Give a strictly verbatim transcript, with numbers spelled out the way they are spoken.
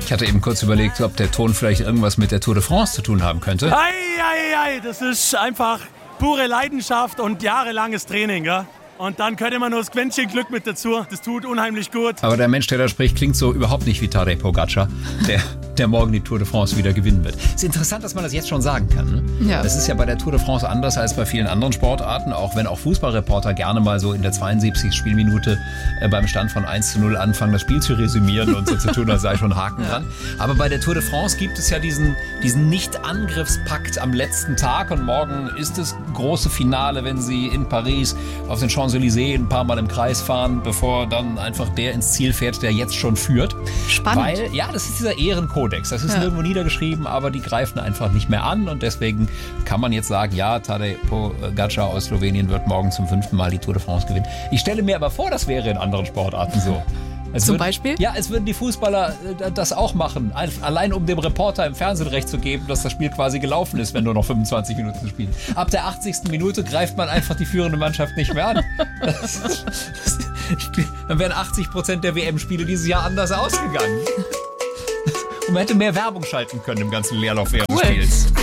Ich hatte eben kurz überlegt, ob der Ton vielleicht irgendwas mit der Tour de France zu tun haben könnte. Ei, ei, ei, das ist einfach pure Leidenschaft und jahrelanges Training, ja. Und dann könnte man nur das Quäntchen Glück mit dazu. Das tut unheimlich gut. Aber der Mensch, der da spricht, klingt so überhaupt nicht wie Tadej Pogacar, der, der morgen die Tour de France wieder gewinnen wird. Es ist interessant, dass man das jetzt schon sagen kann. Ne? Ja. Das ist ja bei der Tour de France anders als bei vielen anderen Sportarten, auch wenn auch Fußballreporter gerne mal so in der zweiundsiebzigsten Spielminute äh, beim Stand von eins zu null anfangen, das Spiel zu resümieren und so zu tun, als sei schon Haken dran. Aber bei der Tour de France gibt es ja diesen, diesen Nicht-Angriffspakt am letzten Tag und morgen ist das große Finale, wenn sie in Paris auf den Champs-Élysées ein paar Mal im Kreis fahren, bevor dann einfach der ins Ziel fährt, der jetzt schon führt. Spannend. Weil, ja, das ist dieser Ehrenkodex. Das ist Ja. nirgendwo niedergeschrieben, aber die greifen einfach nicht mehr an und deswegen kann man jetzt sagen, ja, Tadej Pogacar aus Slowenien wird morgen zum fünften Mal die Tour de France gewinnen. Ich stelle mir aber vor, das wäre in anderen Sportarten so. Es Zum würden, Beispiel? Ja, es würden die Fußballer äh, das auch machen. Ein- Allein um dem Reporter im Fernsehen recht zu geben, dass das Spiel quasi gelaufen ist, wenn nur noch fünfundzwanzig Minuten spielen. Ab der achtzigsten Minute greift man einfach die führende Mannschaft nicht mehr an. Das ist, das, ich, dann wären achtzig Prozent der W M-Spiele dieses Jahr anders ausgegangen. Und man hätte mehr Werbung schalten können im ganzen Leerlauf während des Cool. Spiels.